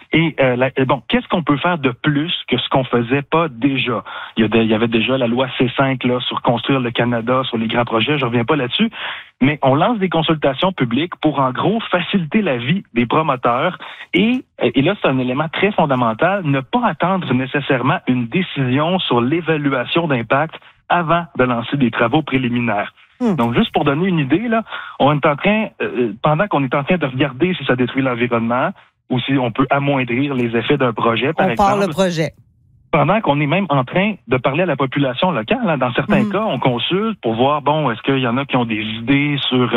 Et bon, qu'est-ce qu'on peut faire de plus que ce qu'on faisait pas déjà? Il y avait déjà la loi C5 là, sur construire le Canada, sur les grands projets, je reviens pas là-dessus, mais on lance des consultations publiques pour en gros faciliter la vie des promoteurs et là c'est un élément très fondamental, ne pas attendre nécessairement une décision sur l'évaluation d'impact avant de lancer des travaux préliminaires. Donc, juste pour donner une idée, là, on est en train, pendant qu'on est en train de regarder si ça détruit l'environnement ou si on peut amoindrir les effets d'un projet, par exemple. On part le projet. Pendant qu'on est même en train de parler à la population locale, hein, dans certains cas, on consulte pour voir, bon, est-ce qu'il y en a qui ont des idées sur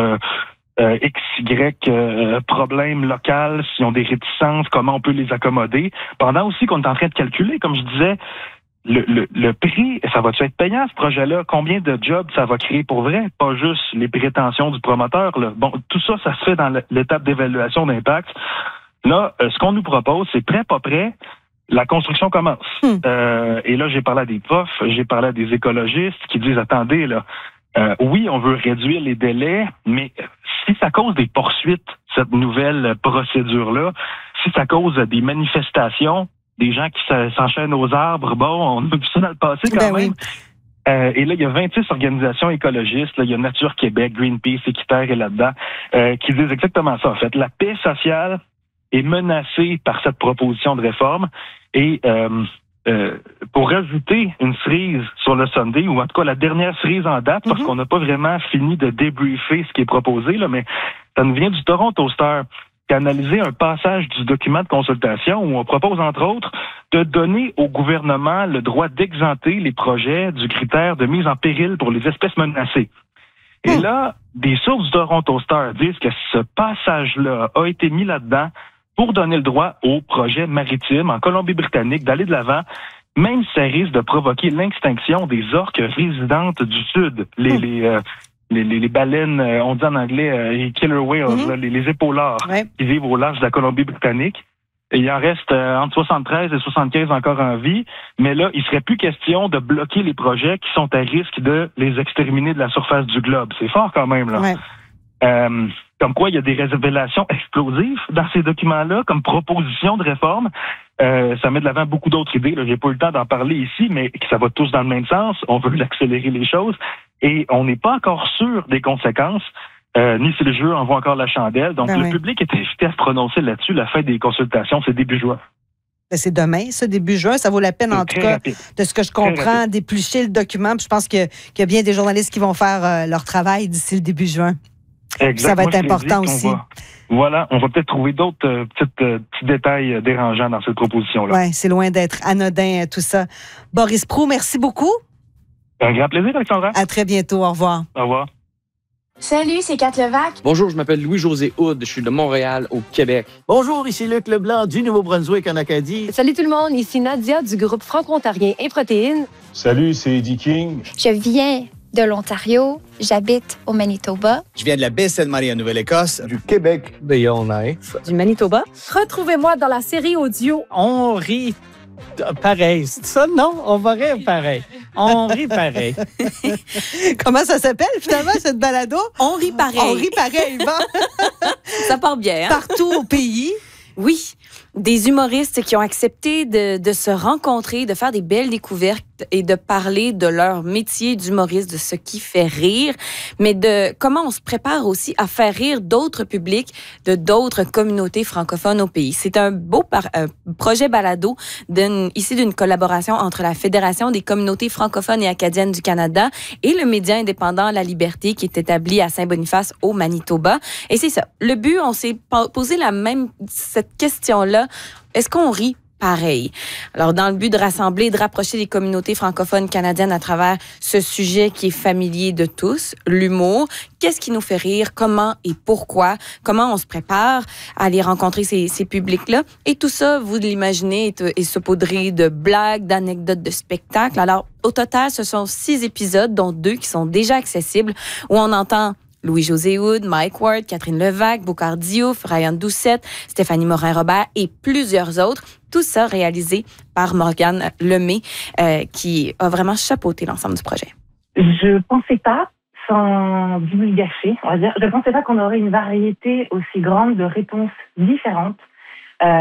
XY problèmes locaux, s'ils ont des réticences, comment on peut les accommoder. Pendant aussi qu'on est en train de calculer, comme je disais, le prix, ça va-tu être payant, ce projet-là? Combien de jobs ça va créer pour vrai? Pas juste les prétentions du promoteur, là. Bon, tout ça, ça se fait dans l'étape d'évaluation d'impact. Là, ce qu'on nous propose, c'est prêt, pas prêt. La construction commence. Et là, j'ai parlé à des profs, j'ai parlé à des écologistes qui disent, attendez, là, oui, on veut réduire les délais, mais si ça cause des poursuites, cette nouvelle procédure-là, si ça cause des manifestations, des gens qui s'enchaînent aux arbres. Bon, on a vu ça dans le passé quand même. Oui. Et là, il y a 26 organisations écologistes. Là, il y a Nature Québec, Greenpeace, Équiterre est là-dedans, qui disent exactement ça. En fait, la paix sociale est menacée par cette proposition de réforme. Et pour rajouter une cerise sur le Sunday, ou en tout cas la dernière cerise en date, parce qu'on n'a pas vraiment fini de débriefer ce qui est proposé, là, mais ça nous vient du Toronto Star, qui a analysé un passage du document de consultation où on propose, entre autres, de donner au gouvernement le droit d'exempter les projets du critère de mise en péril pour les espèces menacées. Et là, des sources du Toronto Star disent que ce passage-là a été mis là-dedans pour donner le droit aux projets maritimes en Colombie-Britannique d'aller de l'avant, même si ça risque de provoquer l'extinction des orques résidentes du Sud, les baleines, on dit en anglais, les killer whales, là, les épaulards qui vivent au large de la Colombie-Britannique. Et il en reste entre 73 et 75 encore en vie, mais là, il serait plus question de bloquer les projets qui sont à risque de les exterminer de la surface du globe. C'est fort quand même, là. Comme quoi, il y a des révélations explosives dans ces documents-là, comme proposition de réforme. Ça met de l'avant beaucoup d'autres idées. J'ai pas eu le temps d'en parler ici, mais ça va tous dans le même sens. On veut accélérer les choses. Et on n'est pas encore sûr des conséquences, ni si le jeu en vaut encore la chandelle. Donc, le public est invité à se prononcer là-dessus. La fin des consultations, c'est début juin. C'est demain, ça, début juin. Ça vaut la peine, en tout cas, de ce que je comprends, d'éplucher le document. Puis je pense qu'il y a bien des journalistes qui vont faire leur travail d'ici le début juin. Exact. Ça va être important aussi. On va peut-être trouver d'autres petits détails dérangeants dans cette proposition-là. Oui, c'est loin d'être anodin, tout ça. Boris Proulx, merci beaucoup. Un grand plaisir, Alexandra. À très bientôt. Au revoir. Au revoir. Salut, c'est Kat Levac. Bonjour, je m'appelle Louis-José Houd, je suis de Montréal, au Québec. Bonjour, ici Luc Leblanc du Nouveau-Brunswick en Acadie. Salut tout le monde, ici Nadia du groupe franco-ontarien Improtéine. Salut, c'est Eddie King. Je viens de l'Ontario, j'habite au Manitoba. Je viens de la baie Sainte-Marie en Nouvelle-Écosse. Du Québec. De Yellowknife. Du Manitoba. Retrouvez-moi dans la série audio On rit pareil. C'est ça, non? On va rire pareil. On rit pareil. Comment ça s'appelle, finalement, cette balado? On rit pareil. On rit pareil, bon. Ça part bien, hein? Partout au pays. Oui. Des humoristes qui ont accepté de se rencontrer, de faire des belles découvertes et de parler de leur métier d'humoriste, de ce qui fait rire, mais de comment on se prépare aussi à faire rire d'autres publics de d'autres communautés francophones au pays. C'est un beau projet balado ici d'une collaboration entre la Fédération des communautés francophones et acadiennes du Canada et le média indépendant La Liberté qui est établi à Saint-Boniface au Manitoba. Et c'est ça. Le but, on s'est posé cette question-là. Est-ce qu'on rit pareil? Alors, dans le but de rassembler et de rapprocher les communautés francophones canadiennes à travers ce sujet qui est familier de tous, l'humour, qu'est-ce qui nous fait rire, comment et pourquoi, comment on se prépare à aller rencontrer ces publics-là. Et tout ça, vous l'imaginez, est saupoudré de blagues, d'anecdotes, de spectacles. Alors, au total, ce sont 6 épisodes, dont 2 qui sont déjà accessibles, où on entend Louis-José Houd, Mike Ward, Catherine Levac, Boucard Diouf, Ryan Doucette, Stéphanie Morin-Robert et plusieurs autres. Tout ça réalisé par Morgane Lemay, qui a vraiment chapeauté l'ensemble du projet. Je pensais pas, sans divulgacher, on va dire, je pensais pas qu'on aurait une variété aussi grande de réponses différentes